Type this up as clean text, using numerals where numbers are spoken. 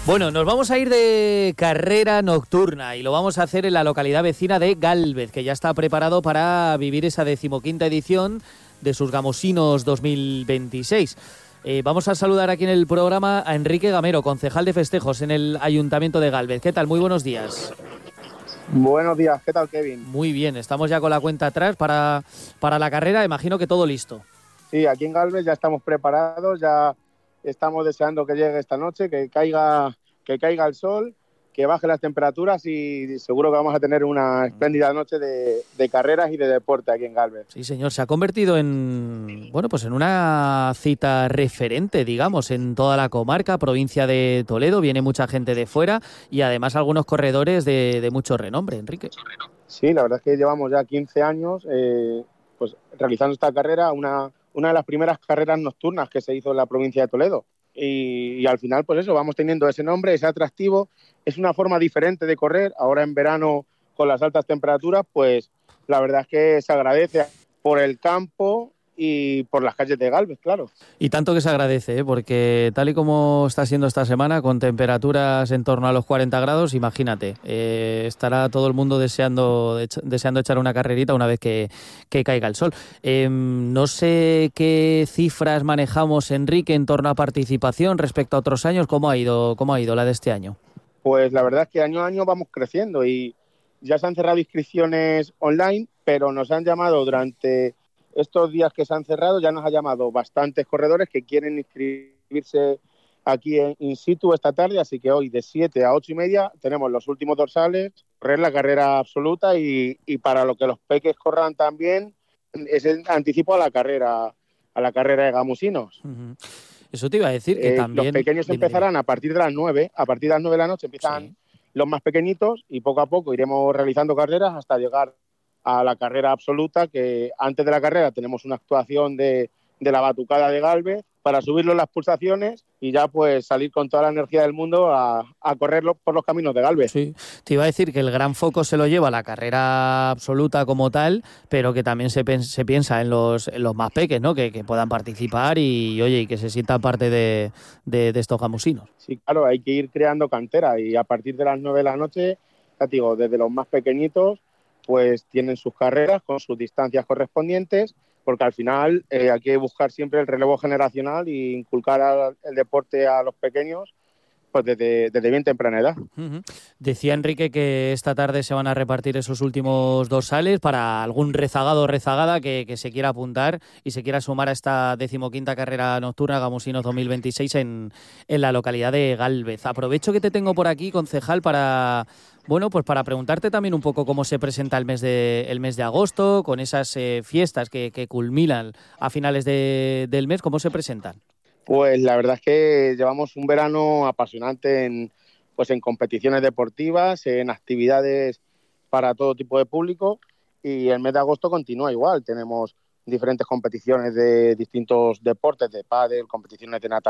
Bueno, nos vamos a ir de carrera nocturna y lo vamos a hacer en la localidad vecina de Gálvez, que ya está preparado para vivir esa 15ª edición de sus Gamosinos 2026. Vamos a saludar aquí en el programa a Enrique Gamero, concejal de festejos en el Ayuntamiento de Gálvez. ¿Qué tal? Muy buenos días. Buenos días, ¿qué tal, Kevin? Muy bien, estamos ya con la cuenta atrás para la carrera, imagino que todo listo. Sí, aquí en Gálvez ya estamos preparados, ya estamos deseando que llegue esta noche, que caiga el sol, que bajen las temperaturas y seguro que vamos a tener una espléndida noche de carreras y de deporte aquí en Gálvez. Sí, señor, se ha convertido en una cita referente, digamos, en toda la comarca, provincia de Toledo. Viene mucha gente de fuera y además algunos corredores de mucho renombre, Enrique. Sí, la verdad es que llevamos ya 15 años pues realizando esta carrera, una de las primeras carreras nocturnas que se hizo en la provincia de Toledo. Y al final, pues eso, vamos teniendo ese nombre, ese atractivo. Es una forma diferente de correr. Ahora en verano, con las altas temperaturas, pues la verdad es que se agradece por el campo y por las calles de Gálvez, claro. Y tanto que se agradece, porque tal y como está siendo esta semana, con temperaturas en torno a los 40 grados, imagínate, estará todo el mundo deseando echar una carrerita una vez que caiga el sol. No sé qué cifras manejamos, Enrique, en torno a participación respecto a otros años. ¿Cómo ha ido la de este año? Pues la verdad es que año a año vamos creciendo y ya se han cerrado inscripciones online, pero nos han llamado durante estos días que se han cerrado, ya nos ha llamado bastantes corredores que quieren inscribirse aquí in situ esta tarde, así que hoy de 7 a 8 y media tenemos los últimos dorsales, correr la carrera absoluta y para lo que los peques corran también es el anticipo a la carrera de Gamosinos. Uh-huh. Eso te iba a decir que también... Los pequeños empezarán a partir de las 9, a partir de las 9 de la noche empiezan los más pequeñitos y poco a poco iremos realizando carreras hasta llegar a la carrera absoluta, que antes de la carrera tenemos una actuación de la batucada de Gálvez para subirlo en las pulsaciones y ya pues salir con toda la energía del mundo a correrlo por los caminos de Gálvez. Sí, te iba a decir que el gran foco se lo lleva la carrera absoluta como tal, pero que también se piensa en los más peques, ¿no? Que puedan participar y oye, y que se sientan parte de estos gamosinos. Sí, claro, hay que ir creando cantera y a partir de las 9 de la noche, ya te digo, desde los más pequeñitos pues tienen sus carreras con sus distancias correspondientes, porque al final hay que buscar siempre el relevo generacional e inculcar el deporte a los pequeños pues desde bien temprana edad. Uh-huh. Decía Enrique que esta tarde se van a repartir esos últimos dorsales para algún rezagado o rezagada que se quiera apuntar y se quiera sumar a esta 15ª carrera nocturna Gamosinos 2026 en la localidad de Gálvez. Aprovecho que te tengo por aquí, concejal, para preguntarte también un poco cómo se presenta el mes de agosto, con esas fiestas que culminan a finales del mes, ¿cómo se presentan? Pues la verdad es que llevamos un verano apasionante en competiciones deportivas, en actividades para todo tipo de público y el mes de agosto continúa igual. Tenemos diferentes competiciones de distintos deportes, de pádel, competiciones de natación,